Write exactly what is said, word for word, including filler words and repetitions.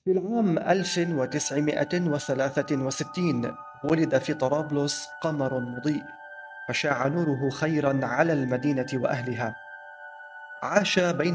في العام ألف وتسعمائة وثلاثة وستين ولد في طرابلس قمر مضيء، فشاع نوره خيرا على المدينة وأهلها. عاش بين